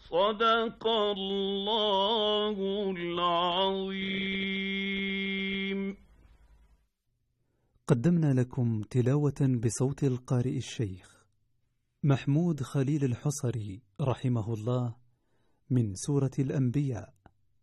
صدق الله العظيم. قدمنا لكم تلاوة بصوت القارئ الشيخ محمود خليل الحصري رحمه الله من سورة الأنبياء.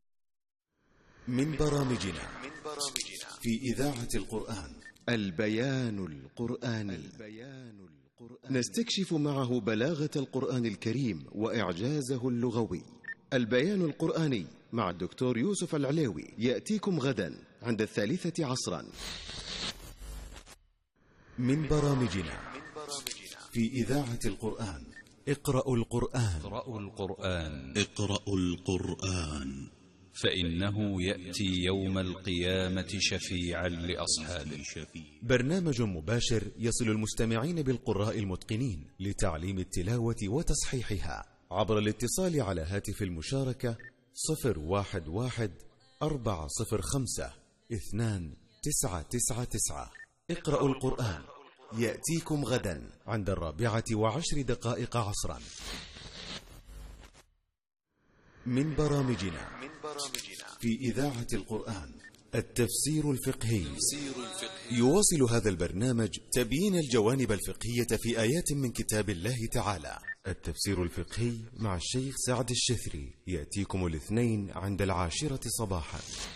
من برامجنا في إذاعة القرآن البيان القرآني. نستكشف معه بلاغة القرآن الكريم وإعجازه اللغوي. البيان القرآني مع الدكتور يوسف العليوي يأتيكم غدا عند 3 عصرا. من برامجنا في إذاعة القرآن اقرأوا القرآن. اقرأوا القرآن فإنه يأتي يوم القيامة شفيعا لأصحابه. برنامج مباشر يصل المستمعين بالقراء المتقنين لتعليم التلاوة وتصحيحها عبر الاتصال على هاتف المشاركة 011-405-2999. اقرأوا القرآن يأتيكم غدا عند 4:10 عصرا. من برامجنا في إذاعة القرآن التفسير الفقهي. يواصل هذا البرنامج تبيين الجوانب الفقهية في آيات من كتاب الله تعالى. التفسير الفقهي مع الشيخ سعد الشثري يأتيكم الاثنين عند 10 صباحا.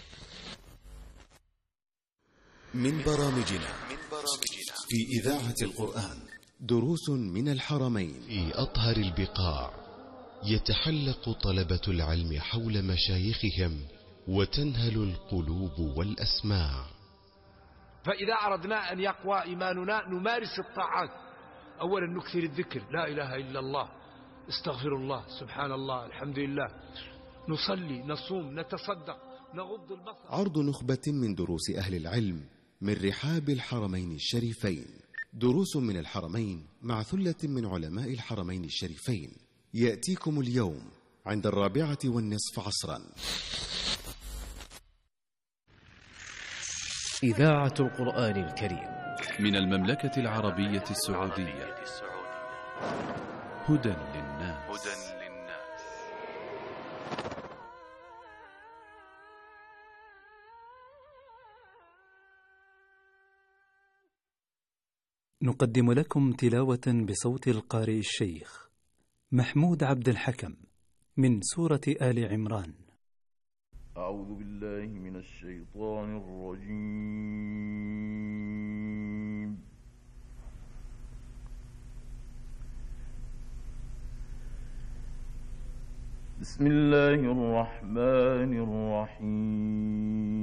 من برامجنا في إذاعة القرآن دروس من الحرمين. في أطهر البقاع يتحلق طلبة العلم حول مشايخهم وتنهل القلوب والأسماع. فإذا أردنا أن يقوى إيماننا نمارس الطاعات. أولا نكثر الذكر، لا إله إلا الله، استغفر الله، سبحان الله، الحمد لله، نصلي، نصوم، نتصدق، نغض البصر. عرض نخبة من دروس أهل العلم من رحاب الحرمين الشريفين. دروس من الحرمين مع ثلة من علماء الحرمين الشريفين يأتيكم اليوم عند 4:15 عصرا. إذاعة القرآن الكريم من المملكة العربية السعودية. هدى للناس. نقدم لكم تلاوة بصوت القارئ الشيخ محمود عبد الحكم من سورة آل عمران. أعوذ بالله من الشيطان الرجيم. بسم الله الرحمن الرحيم.